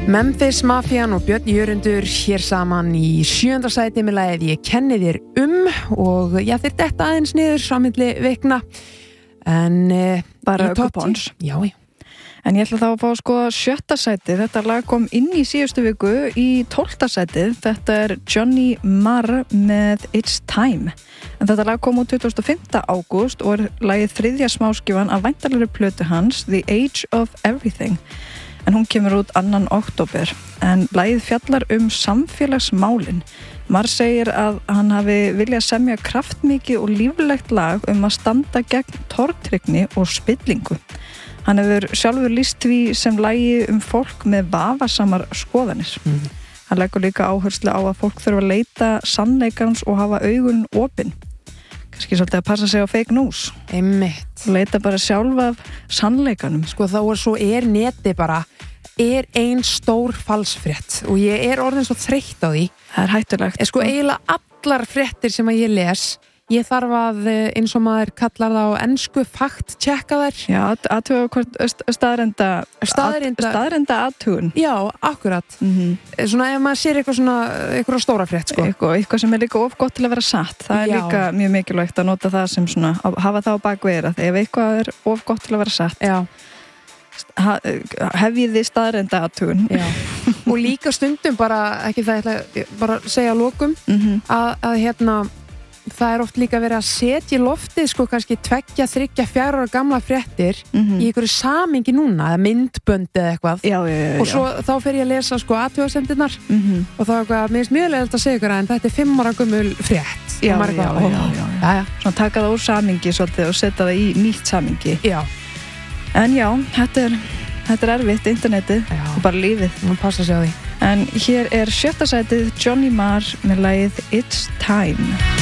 Memphis Mafian og Björn Jörundur hér saman í 7. sæti með lagið Ég kenni þér og þeir detta aðeins niður á milli vikna en bara kupons. Já. En ég ætla þá að fá sko 7. sæti. Þetta lag kom inn í síðustu viku í 12. sætið. Þetta Johnny Marr með It's Time. En þetta lag kom út 25. ágúst og lagið 3. smáskifan af væntanlegri plötu hans The Age of Everything. En hún kemur út 2. október. En lagið fjallar samfélagsmálin. Marr segir að hann hafi viljað semja kraftmikið og líflegt lag að standa gegn tortryggni og spillingu. Hann hefur sjálfur lýst því sem lagi fólk með vafasamar skoðanir. Hann leggur líka áherslu á að fólk þurfa að leita sannleikans og hafa augun opin. Kannski svolítið að passa sig á fake news. Einmitt. Leita bara sjálf af sannleikanum. Sko þá svo neti bara ein stór falsfrétt og ég orðin svo þreytt á því. Það hættulegt. Sko eiginlega allar fréttir sem ég les, ég þarf að eins og maður kallar það á ensku fact-checka þær. Já, athuga hvort staðreinda athugun. Já, akkurat. Svona ef maður sér eitthvað stóra frétt sko. Eitthvað sem líka of gott til að vera satt. Það líka mjög mikilvægt að nota það sem svona, hafa það á bakveira. Ef eitthvað of gott til að vera satt. Já. Hefjið þið staðreinda athugun. Já. Og líka stundum bara, ekki það bara segja að lokum, að það oft líka verið að setja í loftið sko kannski 2, 3, 4 ára gamla fréttir í einhverju samingi núna eða myndbönd eða eitthvað og svo þá fer ég að lesa sko athugasemdirnar og þá mér finnst mjög leiðilegt að segja ykkur en þetta 5 ára gömul frétt já. Svona taka það úr samingi svolítið og setja það í nýtt samingi en já, þetta erfitt internetið og bara lífið og passa sig á því en hér 7. sætið Johnny Marr með lagið It's Time